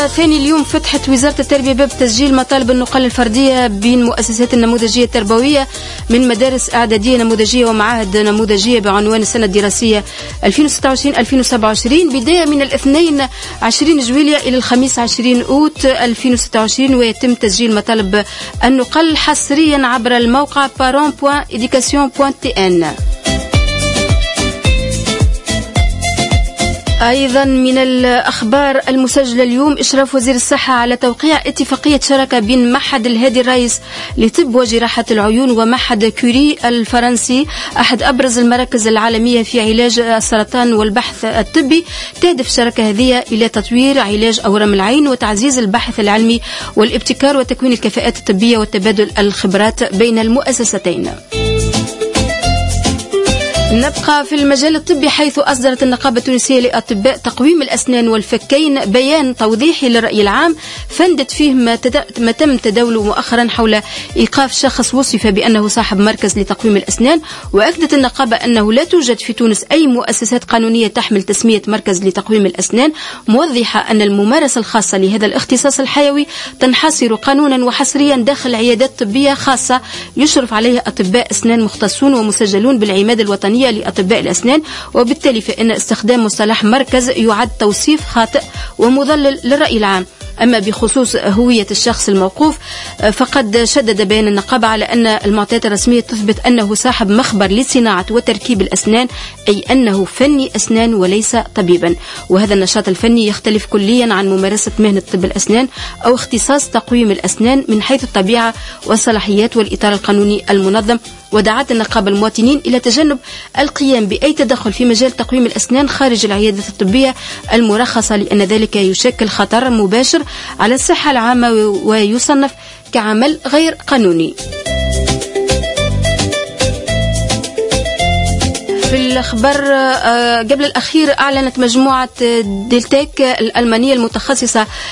ثاني اليوم فتحت وزارة التربية باب تسجيل مطالب النقل الفردية بين مؤسسات النموذجية التربوية من مدارس إعدادية نموذجية ومعاهد نموذجية بعنوان السنة الدراسية 2026-2027 بداية من 22 جويلية إلى الخميس 20 أوت 2026. ويتم تسجيل مطالب النقل حصريا عبر الموقع parents.education.tn. أيضا من الأخبار المسجلة اليوم إشراف وزير الصحة على توقيع اتفاقية شراكة بين معهد الهادي الرئيس لطب وجراحة العيون ومعهد كوري الفرنسي أحد أبرز المراكز العالمية في علاج السرطان والبحث الطبي. تهدف الشراكة هذه إلى تطوير علاج أورام العين وتعزيز البحث العلمي والابتكار وتكوين الكفاءات الطبية وتبادل الخبرات بين المؤسستين. نبقى في المجال الطبي، حيث أصدرت النقابة التونسية لأطباء تقويم الأسنان والفكين بيان توضيحي للرأي العام فندت فيه ما تم تداوله مؤخرا حول إيقاف شخص وصف بأنه صاحب مركز لتقويم الأسنان. وأكدت النقابة أنه لا توجد في تونس أي مؤسسات قانونية تحمل تسمية مركز لتقويم الأسنان، موضحة أن الممارسة الخاصة لهذا الاختصاص الحيوي تنحصر قانونا وحصريا داخل عيادات طبية خاصة يشرف عليها أطباء أسنان مختصون ومسجلون بالعمادة الوطنية لأطباء الأسنان. وبالتالي فإن استخدام مصطلح مركز يعد توصيف خاطئ ومضلل للرأي العام. أما بخصوص هوية الشخص الموقوف فقد شدد بيان النقابة على أن المعطيات الرسمية تثبت أنه صاحب مخبر لصناعة وتركيب الأسنان، أي أنه فني أسنان وليس طبيبا. وهذا النشاط الفني يختلف كليا عن ممارسة مهنة طب الأسنان أو اختصاص تقويم الأسنان من حيث الطبيعة والصلاحيات والإطار القانوني المنظم. ودعت النقابة المواطنين إلى تجنب القيام بأي تدخل في مجال تقويم الأسنان خارج العيادة الطبية المرخصة، لأن ذلك يشكل خطر مباشر على الصحة العامة ويصنف كعمل غير قانوني. في الأخبار قبل الأخير أعلنت مجموعة ديلتيك الألمانية المتخصصة